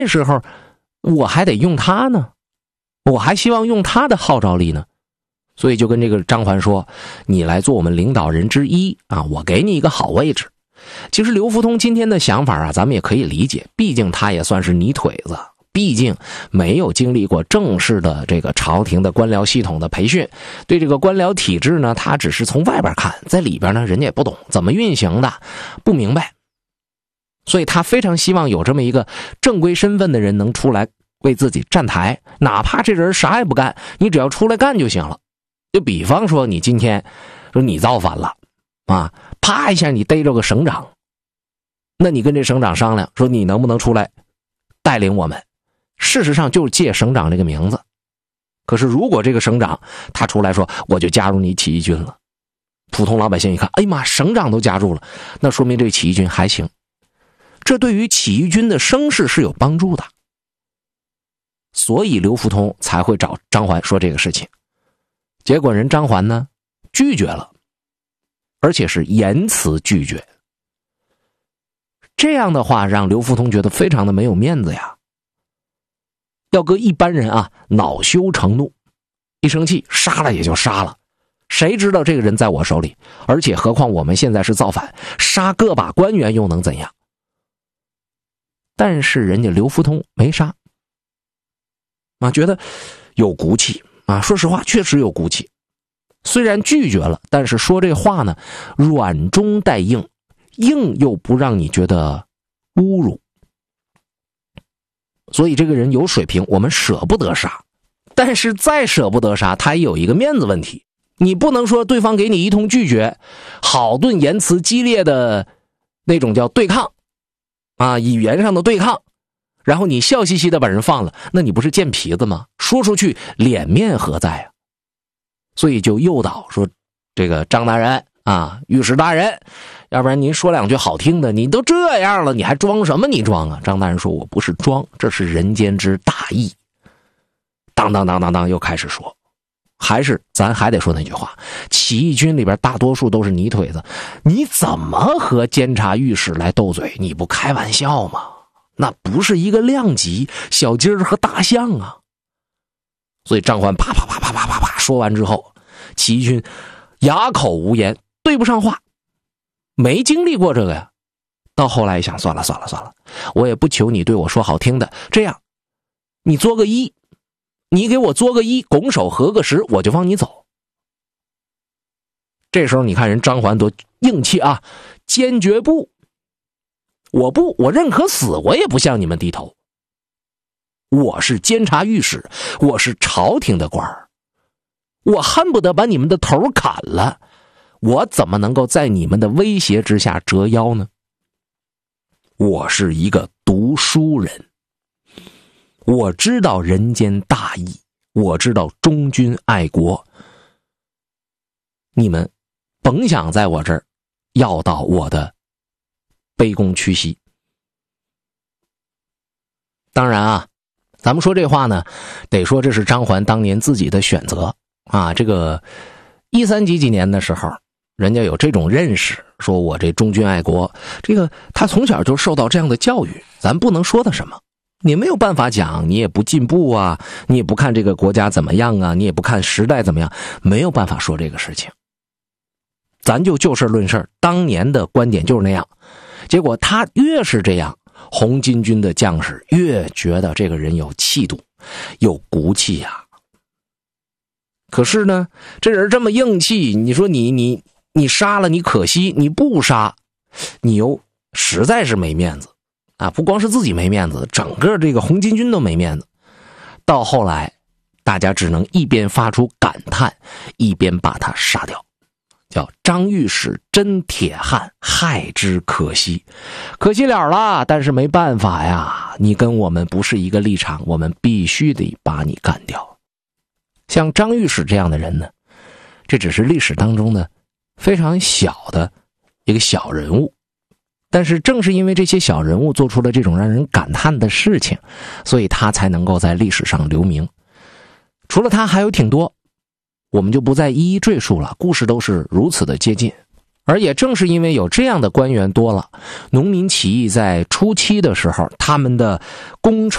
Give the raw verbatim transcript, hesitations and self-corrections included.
这时候我还得用他呢，我还希望用他的号召力呢。所以就跟这个张环说，你来做我们领导人之一啊，我给你一个好位置。其实刘福通今天的想法啊，咱们也可以理解，毕竟他也算是泥腿子，毕竟没有经历过正式的这个朝廷的官僚系统的培训，对这个官僚体制呢，他只是从外边看，在里边呢人家也不懂怎么运行的，不明白。所以他非常希望有这么一个正规身份的人能出来为自己站台，哪怕这人啥也不干，你只要出来干就行了。就比方说你今天说你造反了啊，啪一下你逮着个省长，那你跟这省长商量说你能不能出来带领我们，事实上就是借省长这个名字。可是如果这个省长他出来说我就加入你起义军了，普通老百姓一看，哎呀妈，省长都加入了，那说明这起义军还行，这对于起义军的声势是有帮助的。所以刘福通才会找张环说这个事情。结果人张环呢拒绝了，而且是严词拒绝。这样的话让刘福通觉得非常的没有面子呀。要搁一般人啊，恼羞成怒，一生气杀了也就杀了，谁知道这个人在我手里，而且何况我们现在是造反，杀个把官员又能怎样？但是人家刘福通没杀啊，觉得有骨气啊，说实话确实有骨气。虽然拒绝了，但是说这话呢软中带硬，硬又不让你觉得侮辱。所以这个人有水平，我们舍不得杀。但是再舍不得杀，他也有一个面子问题，你不能说对方给你一通拒绝，好顿言辞激烈的那种叫对抗啊，语言上的对抗，然后你笑嘻嘻的把人放了，那你不是贱皮子吗？说出去脸面何在啊？所以就诱导说，这个张大人啊，御史大人，要不然您说两句好听的，你都这样了，你还装什么你装啊？张大人说，我不是装，这是人间之大义。当当当当当又开始说，还是咱还得说那句话，起义军里边大多数都是泥腿子，你怎么和监察御史来斗嘴？你不开玩笑吗？那不是一个量级，小鸡儿和大象啊。所以张环啪啪啪啪啪啪啪说完之后，起义军哑口无言，对不上话，没经历过这个呀。到后来一想，算了算了算了，我也不求你对我说好听的，这样你作个揖，你给我作个揖，拱手合个十，我就放你走。这时候你看人张环多硬气啊，坚决不，我不，我认可死，我也不向你们低头。我是监察御史，我是朝廷的官儿，我恨不得把你们的头砍了，我怎么能够在你们的威胁之下折腰呢？我是一个读书人，我知道人间大义，我知道忠君爱国，你们甭想在我这儿要到我的卑躬屈膝。当然啊，咱们说这话呢，得说这是张环当年自己的选择啊。这个一三几几年的时候，人家有这种认识，说我这忠君爱国，这个他从小就受到这样的教育，咱不能说他什么，你没有办法讲，你也不进步啊，你也不看这个国家怎么样啊，你也不看时代怎么样，没有办法说这个事情。咱就就事论事，当年的观点就是那样。结果他越是这样，红巾军的将士越觉得这个人有气度，有骨气呀、啊。可是呢，这人这么硬气，你说你你你杀了你可惜，你不杀，你又实在是没面子啊！不光是自己没面子，整个这个红巾军都没面子。到后来，大家只能一边发出感叹，一边把他杀掉。叫张御史真铁汉，害之可惜，可惜了了，但是没办法呀，你跟我们不是一个立场，我们必须得把你干掉。像张御史这样的人呢，这只是历史当中的非常小的一个小人物，但是正是因为这些小人物做出了这种让人感叹的事情，所以他才能够在历史上留名。除了他还有挺多，我们就不再一一赘述了，故事都是如此的接近。而也正是因为有这样的官员多了，农民起义在初期的时候，他们的攻城